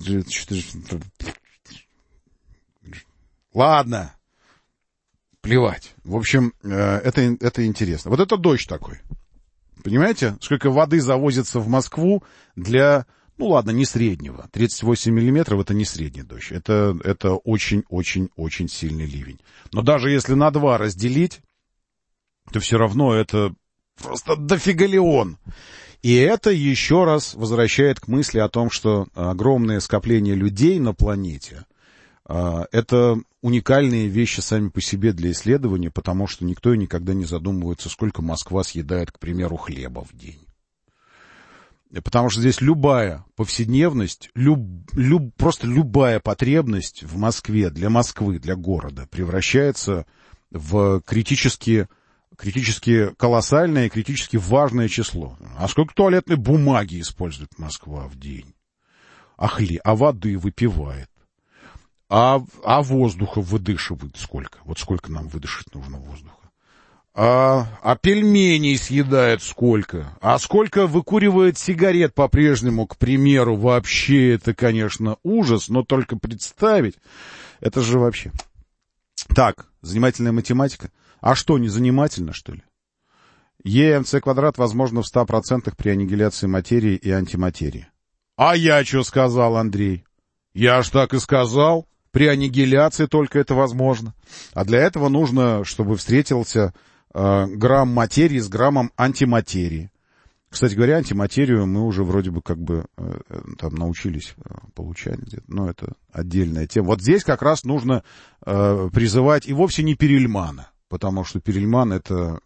Ладно. Плевать. В общем, это интересно. Вот это дождь такой. Понимаете, сколько воды завозится в Москву для... не среднего. 38 миллиметров — это не средний дождь. Это очень-очень-очень сильный ливень. Но даже если на 2 разделить, то все равно это просто дофигалион. И это еще раз возвращает к мысли о том, что огромное скопление людей на планете это уникальные вещи сами по себе для исследования, потому что никто и никогда не задумывается, сколько Москва съедает, к примеру, хлеба в день. Потому что здесь любая повседневность, просто любая потребность в Москве, для Москвы, для города превращается в критически колоссальное и критически важное число. А сколько туалетной бумаги использует Москва в день? А воды выпивает? А воздуха выдышивает сколько? Вот сколько нам выдышать нужно воздуха? А пельменей съедает сколько? А сколько выкуривает сигарет по-прежнему, к примеру? Вообще это, конечно, ужас, но только представить, это же вообще... Так, занимательная математика. А что, не занимательно, что ли? ЕМЦ квадрат возможно в 100% при аннигиляции материи и антиматерии. А я что сказал, Андрей? Я ж так и сказал. При аннигиляции только это возможно. А для этого нужно, чтобы встретился грамм материи с граммом антиматерии. Кстати говоря, антиматерию мы уже вроде бы как бы там научились получать где-то, но это отдельная тема. Вот здесь как раз нужно призывать и вовсе не Перельмана, потому что Перельман это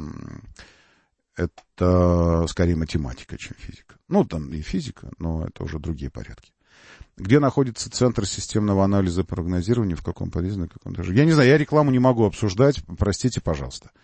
скорее математика, чем физика. Ну, там и физика, но это уже другие порядки. Где находится Центр системного анализа и прогнозирования, в каком подъезде, на каком этаже? Я не знаю, я рекламу не могу обсуждать, простите, пожалуйста.